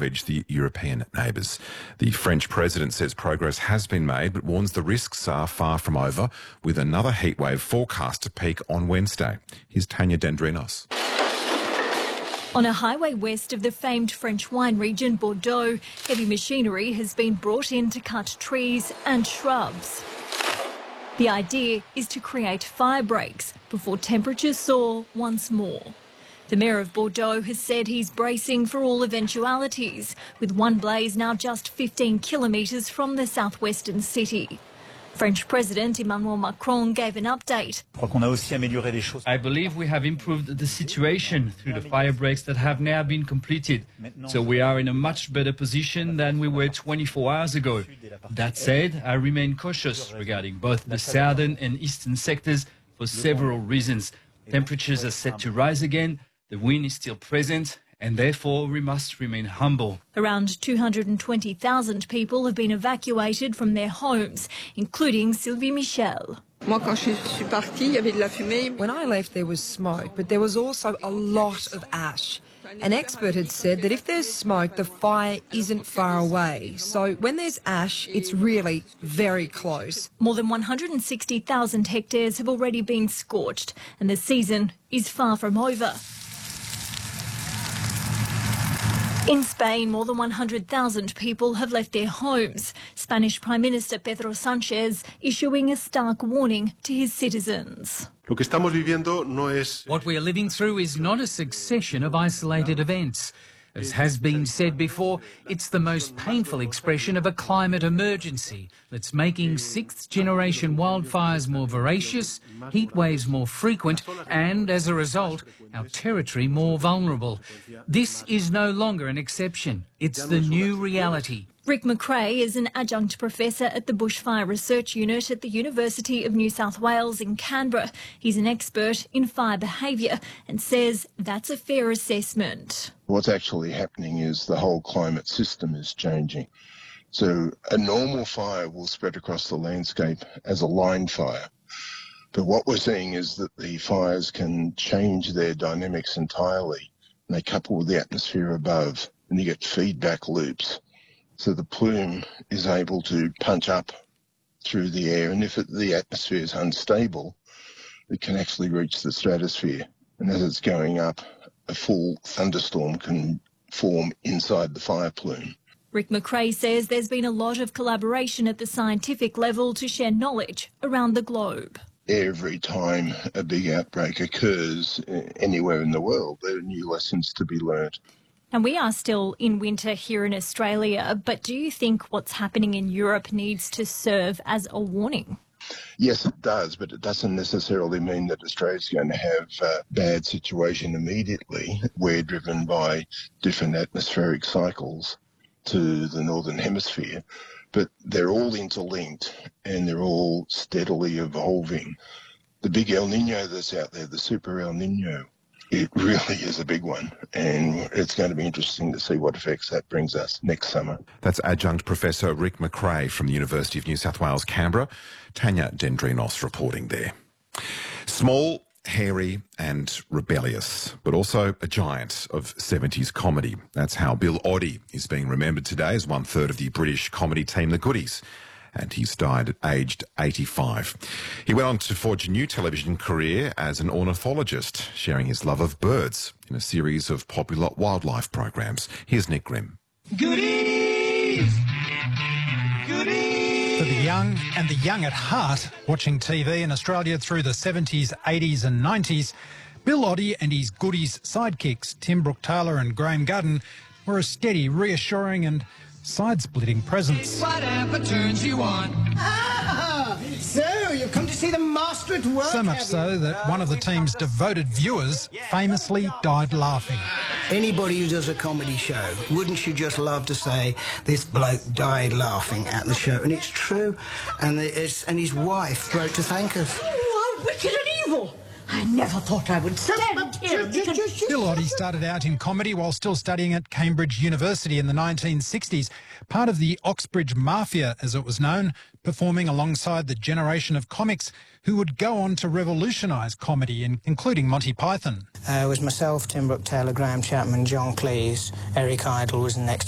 encourage the European neighbours. The French president says progress has been made, but warns the risks are far from over, with another heatwave forecast to peak on Wednesday. Here's Tanya Dendrinos. On a highway west of the famed French wine region, Bordeaux, heavy machinery has been brought in to cut trees and shrubs. The idea is to create fire breaks before temperatures soar once more. The Mayor of Bordeaux has said he's bracing for all eventualities, with one blaze now just 15 kilometres from the southwestern city. French President Emmanuel Macron gave an update. I believe we have improved the situation through the fire breaks that have now been completed. So we are in a much better position than we were 24 hours ago. That said, I remain cautious regarding both the southern and eastern sectors for several reasons. Temperatures are set to rise again, the wind is still present, and therefore we must remain humble. Around 220,000 people have been evacuated from their homes, including Sylvie Michel. When I left, there was smoke, but there was also a lot of ash. An expert had said that if there's smoke, the fire isn't far away. So when there's ash, it's really very close. More than 160,000 hectares have already been scorched, and the season is far from over. In Spain, more than 100,000 people have left their homes. Spanish Prime Minister Pedro Sánchez issuing a stark warning to his citizens. What we are living through is not a succession of isolated events. As has been said before, it's the most painful expression of a climate emergency that's making sixth-generation wildfires more voracious, heat waves more frequent and, as a result, our territory more vulnerable. This is no longer an exception. It's the new reality. Rick McRae is an adjunct professor at the Bushfire Research Unit at the University of New South Wales in Canberra. He's an expert in fire behaviour and says that's a fair assessment. What's actually happening is the whole climate system is changing. So a normal fire will spread across the landscape as a line fire. But what we're seeing is that the fires can change their dynamics entirely. And they couple with the atmosphere above, and you get feedback loops. So the plume is able to punch up through the air, and if the atmosphere is unstable, it can actually reach the stratosphere. And as it's going up, a full thunderstorm can form inside the fire plume. Rick McRae says there's been a lot of collaboration at the scientific level to share knowledge around the globe. Every time a big outbreak occurs anywhere in the world, there are new lessons to be learnt. And we are still in winter here in Australia, but do you think what's happening in Europe needs to serve as a warning? Yes, it does, but it doesn't necessarily mean that Australia's going to have a bad situation immediately. We're driven by different atmospheric cycles to the Northern Hemisphere, but they're all interlinked and they're all steadily evolving. The big El Nino that's out there, the Super El Nino, it really is a big one, and it's going to be interesting to see what effects that brings us next summer. That's Adjunct Professor Rick McRae from the University of New South Wales, Canberra. Tanya Dendrinos reporting there. Small, hairy and rebellious, but also a giant of 70s comedy. That's how Bill Oddie is being remembered today as one-third of the British comedy team The Goodies. And he's died aged 85. He went on to forge a new television career as an ornithologist, sharing his love of birds in a series of popular wildlife programs. Here's Nick Grimm. Goodies! Goodies! For the young and the young at heart, watching TV in Australia through the 70s, 80s and 90s, Bill Oddie and his Goodies sidekicks, Tim Brooke-Taylor and Graham Gudden, were a steady, reassuring and side-splitting presence. Whatever turns you on. Ah, so you've come to see the master at work. So much so that one of the team's devoted viewers famously died laughing. Anybody who does a comedy show, wouldn't you just love to say, this bloke died laughing at the show? And it's true. And his wife wrote to thank us. Oh, how wicked and evil. I never thought I would stand here. Bill Oddie started out in comedy while still studying at Cambridge University in the 1960s, part of the Oxbridge Mafia, as it was known, performing alongside the generation of comics who would go on to revolutionise comedy, including Monty Python. It was myself, Tim Brooke-Taylor, Graham Chapman, John Cleese, Eric Idle was the next